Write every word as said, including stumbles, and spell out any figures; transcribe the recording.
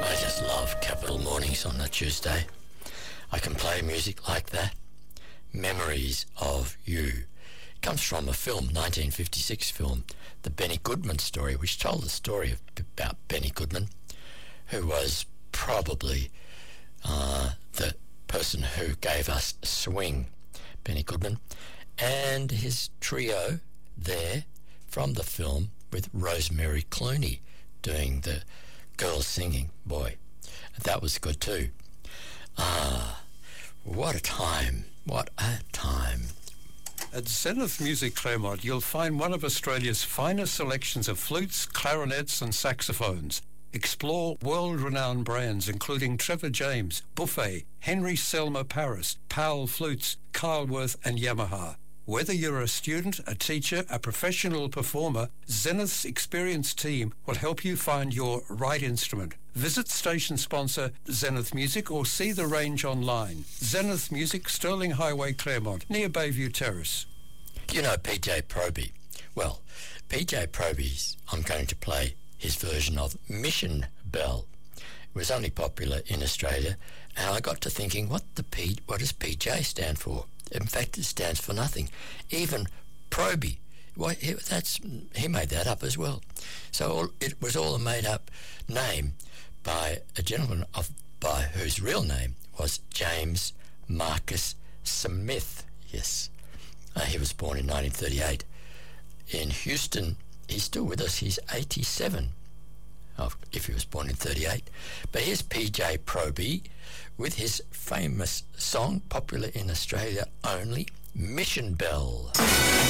I just love Capital Mornings on a Tuesday. I can play music like that. Memories of You. It comes from a film, nineteen fifty-six film, The Benny Goodman Story, which told the story of, about Benny Goodman, who was probably uh, the person who gave us Swing, Benny Goodman, and his trio there from the film with Rosemary Clooney doing the girls singing. Boy, that was good too. Ah, what a time. What a time. At Zenith Music Claremont, you'll find one of Australia's finest selections of flutes, clarinets and saxophones. Explore world-renowned brands including Trevor James, Buffet, Henry Selmer Paris, Powell Flutes, Kyleworth and Yamaha. Whether you're a student, a teacher, a professional performer, Zenith's experienced team will help you find your right instrument. Visit station sponsor Zenith Music or see the range online. Zenith Music, Sterling Highway, Claremont, near Bayview Terrace. You know P J Proby. Well, P J Proby's, I'm going to play his version of Mission Bell. It was only popular in Australia, and I got to thinking, what the P, what does P J stand for? In fact, it stands for nothing. Even Proby, well, he, that's he made that up as well. So all, it was all a made-up name by a gentleman of by whose real name was James Marcus Smith. Yes, uh, he was born in nineteen thirty-eight in Houston. He's still with us. He's eighty-seven. Oh, if he was born in thirty-eight. But here's P J Proby with his famous song, popular in Australia only, Mission Bell.